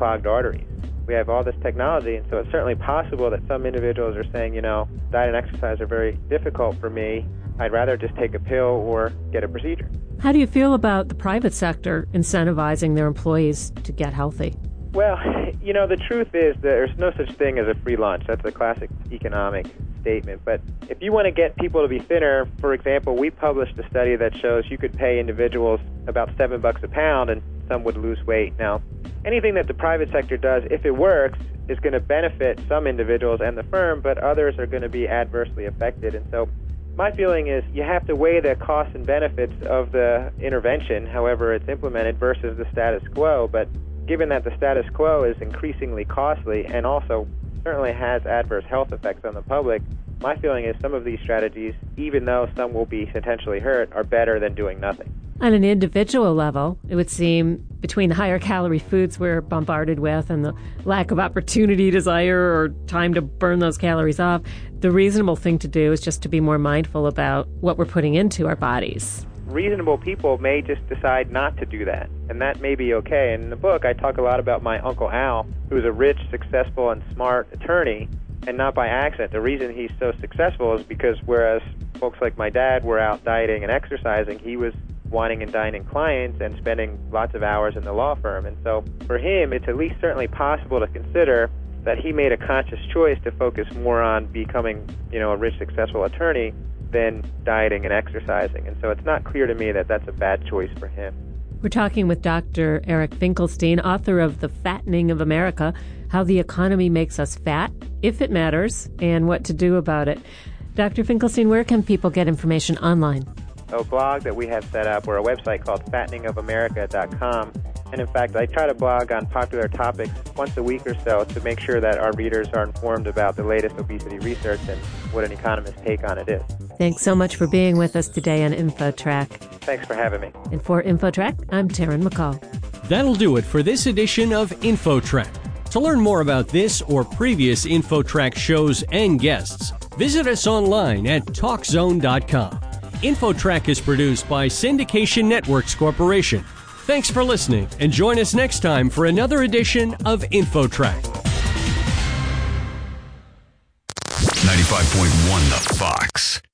clogged arteries. We have all this technology, and so it's certainly possible that some individuals are saying, diet and exercise are very difficult for me. I'd rather just take a pill or get a procedure. How do you feel about the private sector incentivizing their employees to get healthy? Well, the truth is that there's no such thing as a free lunch. That's a classic economic statement. But if you want to get people to be thinner, for example, we published a study that shows you could pay individuals about $7 a pound and some would lose weight. Now, anything that the private sector does, if it works, is going to benefit some individuals and the firm, but others are going to be adversely affected. And so my feeling is you have to weigh the costs and benefits of the intervention, however it's implemented, versus the status quo. But given that the status quo is increasingly costly and also certainly has adverse health effects on the public, my feeling is some of these strategies, even though some will be potentially hurt, are better than doing nothing. On an individual level, it would seem between the higher calorie foods we're bombarded with and the lack of opportunity, desire, or time to burn those calories off, the reasonable thing to do is just to be more mindful about what we're putting into our bodies. Reasonable people may just decide not to do that, and that may be okay. In the book, I talk a lot about my Uncle Al, who is a rich, successful, and smart attorney, and not by accident. The reason he's so successful is because whereas folks like my dad were out dieting and exercising, he was wining and dining clients and spending lots of hours in the law firm. And so for him, it's at least certainly possible to consider that he made a conscious choice to focus more on becoming, a rich, successful attorney than dieting and exercising. And so it's not clear to me that that's a bad choice for him. We're talking with Dr. Eric Finkelstein, author of The Fattening of America, How the Economy Makes Us Fat, If It Matters, and What to Do About It. Dr. Finkelstein, where can people get information online? A blog that we have set up, or a website called fatteningofamerica.com. And in fact, I try to blog on popular topics once a week or so to make sure that our readers are informed about the latest obesity research and what an economist's take on it is. Thanks so much for being with us today on InfoTrack. Thanks for having me. And for InfoTrack, I'm Taryn McCall. That'll do it for this edition of InfoTrack. To learn more about this or previous InfoTrack shows and guests, visit us online at TalkZone.com. InfoTrack is produced by Syndication Networks Corporation. Thanks for listening, and join us next time for another edition of InfoTrack. 95.1 The Fox.